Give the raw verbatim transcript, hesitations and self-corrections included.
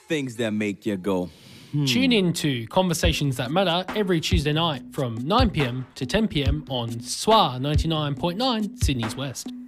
things that make you go. Hmm. Tune in to Conversations That Matter every Tuesday night from nine p.m. to ten p.m. on S W R ninety-nine point nine Sydney's West.